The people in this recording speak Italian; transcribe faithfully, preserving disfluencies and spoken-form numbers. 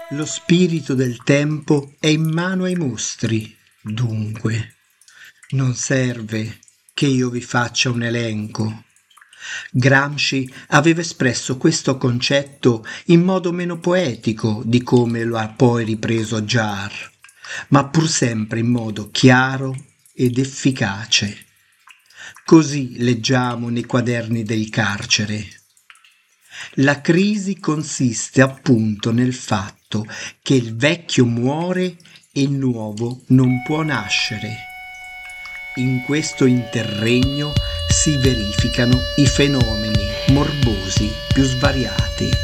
Lo spirito del tempo è in mano ai mostri, dunque. Non serve che io vi faccia un elenco. Gramsci aveva espresso questo concetto in modo meno poetico di come lo ha poi ripreso Jar, ma pur sempre in modo chiaro ed efficace. Così leggiamo nei quaderni del carcere. La crisi consiste appunto nel fatto che il vecchio muore e il nuovo non può nascere. In questo interregno si verificano i fenomeni morbosi più svariati.